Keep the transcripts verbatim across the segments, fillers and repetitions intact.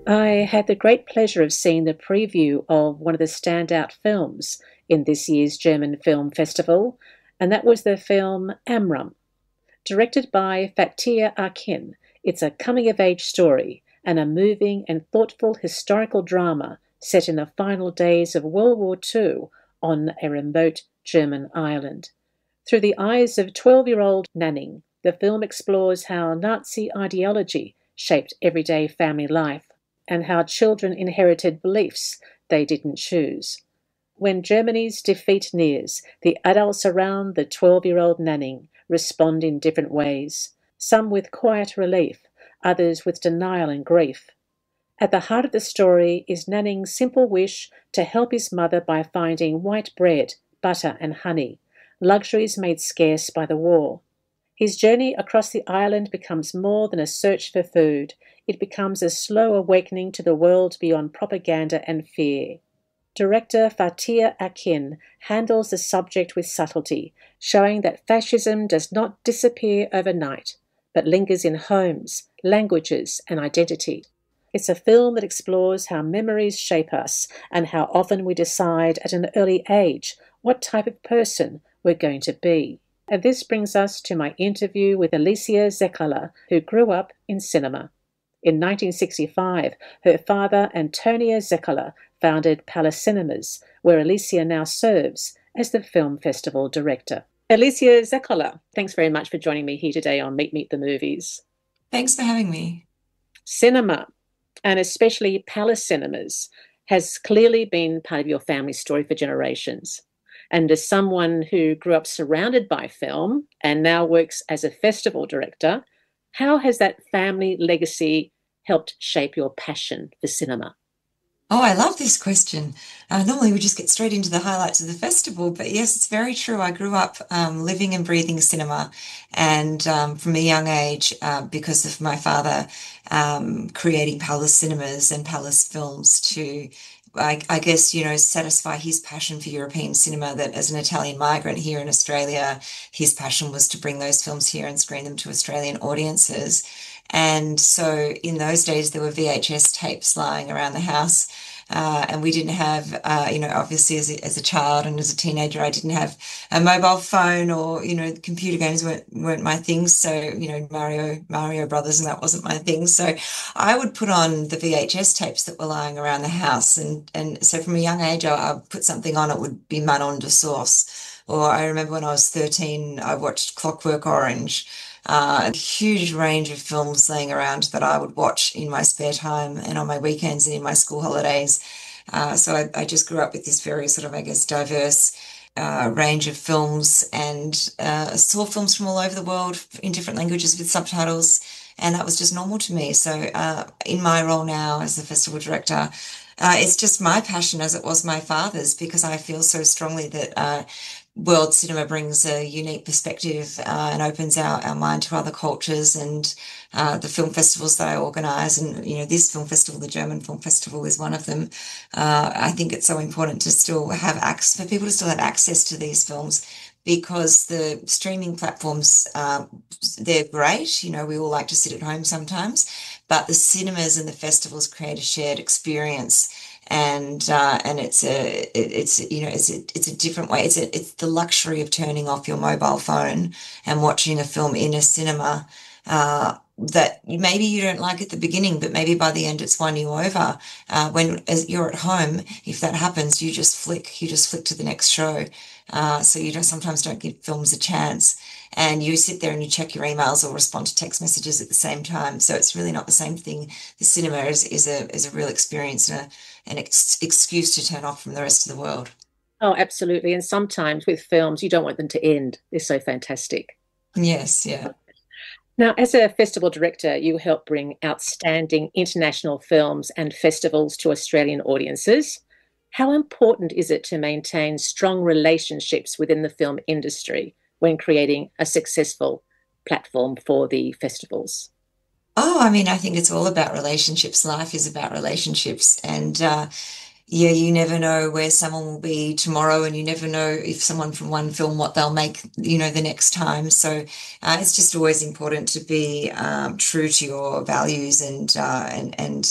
I had the great pleasure of seeing the preview of one of the standout films in this year's German Film Festival, and that was the film Amram. Directed by Fatih Akin, it's a coming of age story and a moving and thoughtful historical drama set in the final days of World War Two on a remote German island. Through the eyes of twelve year old Nanning, the film explores how Nazi ideology shaped everyday family life and how children inherited beliefs they didn't choose. When Germany's defeat nears, the adults around the twelve year old Nanning respond in different ways, some with quiet relief, others with denial and grief. At the heart of the story is Nanning's simple wish to help his mother by finding white bread, butter, and honey, luxuries made scarce by the war. His journey across the island becomes more than a search for food. It becomes a slow awakening to the world beyond propaganda and fear. Director Fatih Akin handles the subject with subtlety, showing that fascism does not disappear overnight, but lingers in homes, languages, and identity. It's a film that explores how memories shape us and how often we decide at an early age what type of person we're going to be. And this brings us to my interview with Alicia Zekala, who grew up in cinema. In nineteen sixty-five, her father, Antonio Zekala, founded Palace Cinemas, where Alicia now serves as the film festival director. Alicia Zekala, thanks very much for joining me here today on Meet Meet the Movies. Thanks for having me. Cinema, and especially Palace Cinemas, has clearly been part of your family story for generations. And as someone who grew up surrounded by film and now works as a festival director, how has that family legacy helped shape your passion for cinema? Oh, I love this question. Uh, normally we just get straight into the highlights of the festival, but yes, it's very true. I grew up um, living and breathing cinema, and um, from a young age, uh, because of my father um, creating Palace Cinemas and Palace Films to, I, I guess, you know, satisfy his passion for European cinema, that as an Italian migrant here in Australia, his passion was to bring those films here and screen them to Australian audiences. And so in those days, there were V H S tapes lying around the house. Uh, and we didn't have, uh, you know, obviously as a, as a child and as a teenager, I didn't have a mobile phone, or, you know, computer games weren't, weren't my thing. So, you know, Mario, Mario Brothers, and that wasn't my thing. So I would put on the V H S tapes that were lying around the house. And, and so from a young age, I, I put something on, it would be Manon de Source. Or I remember when I was thirteen, I watched Clockwork Orange. Uh, a huge range of films laying around that I would watch in my spare time and on my weekends and in my school holidays. Uh, so I, I just grew up with this very sort of, I guess, diverse uh, range of films, and uh, saw films from all over the world in different languages with subtitles. And that was just normal to me. So uh, in my role now as the festival director, uh, it's just my passion as it was my father's, because I feel so strongly that uh, world cinema brings a unique perspective uh, and opens our, our mind to other cultures. And uh, the film festivals that I organise, and you know, this film festival, the German Film Festival, is one of them. Uh, I think it's so important to still have access, for people to still have access to these films, because the streaming platforms, uh, they're great. You know, we all like to sit at home sometimes, but the cinemas and the festivals create a shared experience. And uh, and it's a it, it's you know it's a, it's a different way. It's a, it's the luxury of turning off your mobile phone and watching a film in a cinema. Uh, that maybe you don't like at the beginning, but maybe by the end it's won you over. Uh, when as you're at home, if that happens, you just flick, you just flick to the next show. Uh, so you don't sometimes don't give films a chance, and you sit there and you check your emails or respond to text messages at the same time. So it's really not the same thing. The cinema is is a is a real experience and a, an ex excuse to turn off from the rest of the world. Oh, absolutely. And sometimes with films, you don't want them to end. They're so fantastic. Yes, yeah. Now, as a festival director, you help bring outstanding international films and festivals to Australian audiences. How important is it to maintain strong relationships within the film industry when creating a successful platform for the festivals? Oh, I mean, I think it's all about relationships. Life is about relationships. And uh, yeah, you never know where someone will be tomorrow, and you never know if someone from one film, what they'll make, you know, the next time. So uh, it's just always important to be um, true to your values, and uh, and and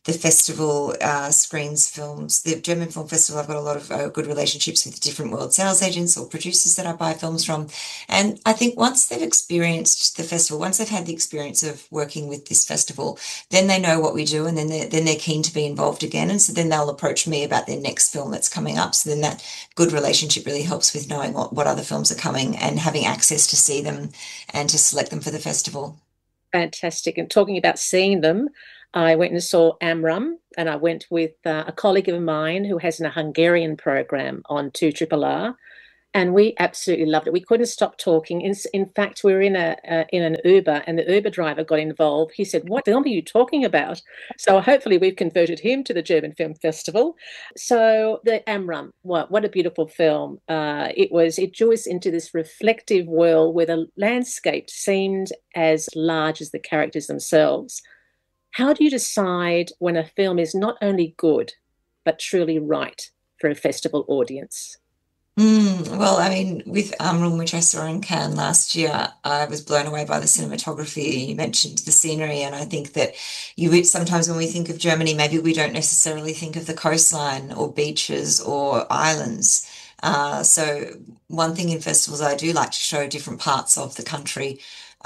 the festival uh, screens films. The German Film Festival, I've got a lot of uh, good relationships with different world sales agents or producers that I buy films from. And I think once they've experienced the festival, once they've had the experience of working with this festival, then they know what we do, and then they're, then they're keen to be involved again. And so then they'll approach me about their next film that's coming up. So then that good relationship really helps with knowing what, what other films are coming and having access to see them and to select them for the festival. Fantastic. And talking about seeing them, I went and saw Amram, and I went with uh, a colleague of mine who has a Hungarian program on two R R R, and we absolutely loved it. We couldn't stop talking. In, in fact, we were in a uh, in an Uber, and the Uber driver got involved. He said, "What film are you talking about?" So hopefully we've converted him to the German Film Festival. So the Amram, what what a beautiful film! Uh, it was. It drew us into this reflective world where the landscape seemed as large as the characters themselves. How do you decide when a film is not only good, but truly right for a festival audience? Mm, well, I mean, with Amrum, which I saw in Cannes last year, I was blown away by the cinematography. You mentioned the scenery, and I think that you sometimes when we think of Germany, maybe we don't necessarily think of the coastline or beaches or islands. Uh, so one thing in festivals, I do like to show different parts of the country.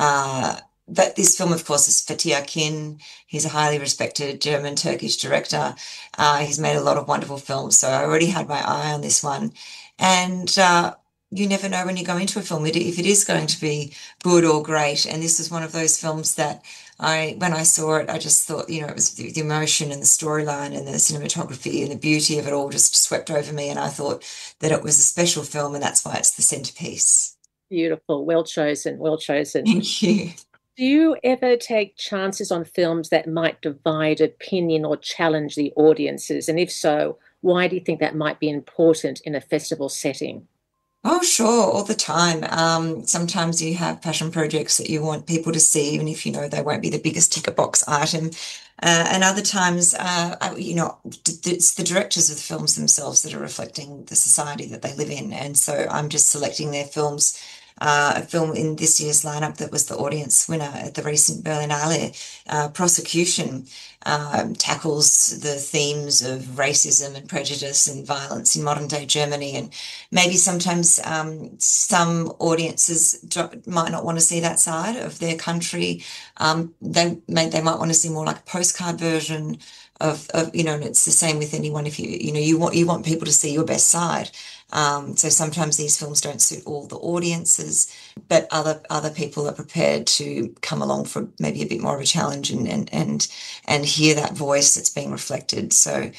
Uh, but this film, of course, is Fatih Akin. He's a highly respected German Turkish director. Uh, he's made a lot of wonderful films, so I already had my eye on this one. And uh, you never know when you go into a film if it is going to be good or great. And this is one of those films that I, when I saw it, I just thought, you know, it was the, the emotion and the storyline and the cinematography and the beauty of it all just swept over me. And I thought that it was a special film, and that's why it's the centerpiece. Beautiful, well chosen, well chosen. Thank you. Do you ever take chances on films that might divide opinion or challenge the audiences? And if so, why do you think that might be important in a festival setting? Oh, sure, all the time. Um, sometimes you have passion projects that you want people to see, even if you know they won't be the biggest ticket box item. Uh, and other times, uh, I- you know, d- d- it's the directors of the films themselves that are reflecting the society that they live in. And so I'm just selecting their films. Uh, a film in this year's lineup that was the audience winner at the recent Berlinale, uh, Prosecution, um, tackles the themes of racism and prejudice and violence in modern day Germany. And maybe sometimes um, some audiences do- might not want to see that side of their country. Um, they may, they might want to see more like a postcard version of, of, you know, and it's the same with anyone. If you, you know, you want, you want people to see your best side. Um, so sometimes these films don't suit all the audiences, but other other people are prepared to come along for maybe a bit more of a challenge and and and, and hear that voice that's being reflected. So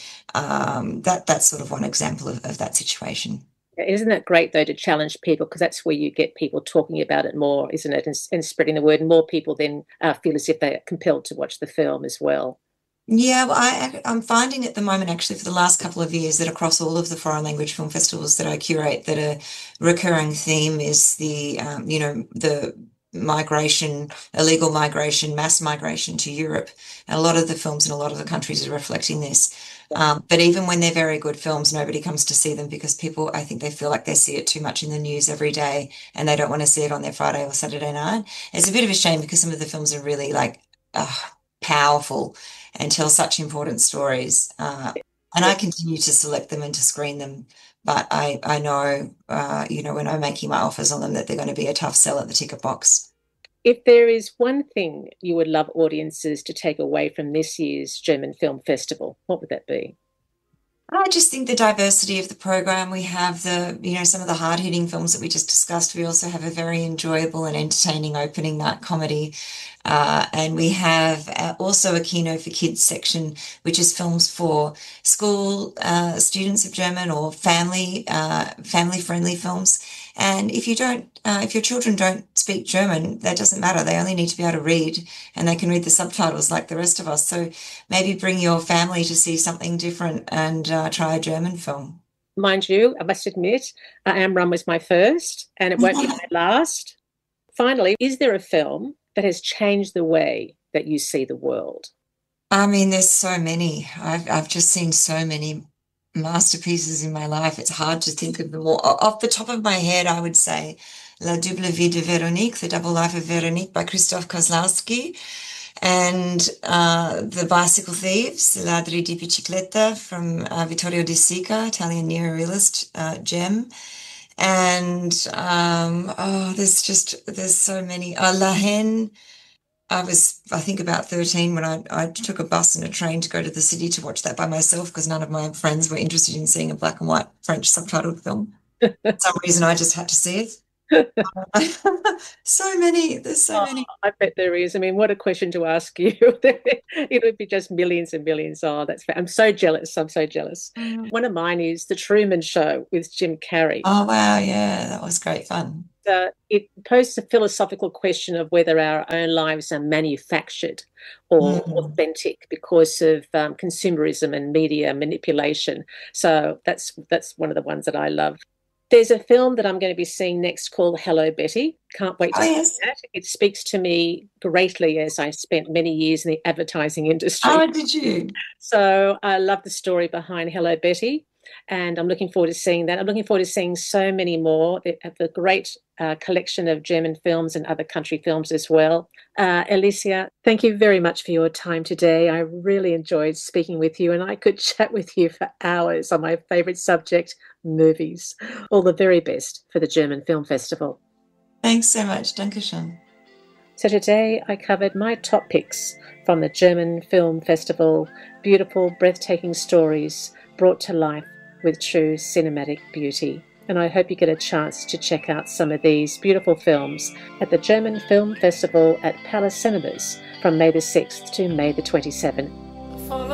um, that that's sort of one example of, of that situation. Isn't it great, though, to challenge people? Because that's where you get people talking about it more, isn't it? And, and spreading the word. And more people then uh, feel as if they're compelled to watch the film as well. Yeah, well, I, I'm finding at the moment, actually, for the last couple of years, that across all of the foreign language film festivals that I curate, that a recurring theme is the, um, you know, the migration, illegal migration, mass migration to Europe. And a lot of the films in a lot of the countries are reflecting this. Um, but even when they're very good films, nobody comes to see them because people, I think they feel like they see it too much in the news every day and they don't want to see it on their Friday or Saturday night. It's a bit of a shame because some of the films are really like uh, powerful and tell such important stories. Uh, and I continue to select them and to screen them. But I, I know, uh, you know, when I'm making my offers on them that they're going to be a tough sell at the ticket box. If there is one thing you would love audiences to take away from this year's German Film Festival, what would that be? I just think the diversity of the program. We have the, you know, some of the hard-hitting films that we just discussed. We also have a very enjoyable and entertaining opening night comedy. Uh, and we have uh, also a Kino for Kids section, which is films for school uh, students of German or family, uh, family-friendly films. And if you don't, uh, if your children don't speak German, that doesn't matter. They only need to be able to read and they can read the subtitles like the rest of us. So maybe bring your family to see something different and uh, try a German film. Mind you, I must admit, uh, Amram was my first, and it won't be my last. Finally, is there a film that has changed the way that you see the world? I mean, there's so many. I've I've just seen so many masterpieces in my life. It's hard to think of them all. O- Off the top of my head, I would say La Double Vie de Véronique, The Double Life of Veronique by Krzysztof Kozlowski. and uh, The Bicycle Thieves, Ladri di Bicicletta from uh, Vittorio De Sica, Italian neorealist uh, gem. And um, oh, there's just there's so many. Uh, La Haine. I was, I think, about thirteen when I, I took a bus and a train to go to the city to watch that by myself because none of my friends were interested in seeing a black and white French subtitled film. For some reason, I just had to see it. So many, there's so Oh, many. I bet there is. I mean, what a question to ask you. It would be just millions and millions. Oh, that's fa- I'm so jealous. I'm so jealous. Mm. One of mine is The Truman Show with Jim Carrey. Oh, wow. Yeah, that was great fun. Uh, it poses a philosophical question of whether our own lives are manufactured or Mm. authentic because of um, consumerism and media manipulation. So that's that's one of the ones that I love. There's a film that I'm going to be seeing next called Hello, Betty. Can't wait Oh, to see yes. that. It speaks to me greatly as I spent many years in the advertising industry. Oh, did you? So I love the story behind Hello, Betty, and I'm looking forward to seeing that. I'm looking forward to seeing so many more. They have a great uh, collection of German films and other country films as well. Uh, Alicia, thank you very much for your time today. I really enjoyed speaking with you, and I could chat with you for hours on my favourite subject, movies. All the very best for the German Film Festival. Thanks so much. Dankeschön. So today I covered my top picks from the German Film Festival, beautiful, breathtaking stories brought to life with true cinematic beauty. And I hope you get a chance to check out some of these beautiful films at the German Film Festival at Palace Cinemas from May the sixth to May the twenty-seventh.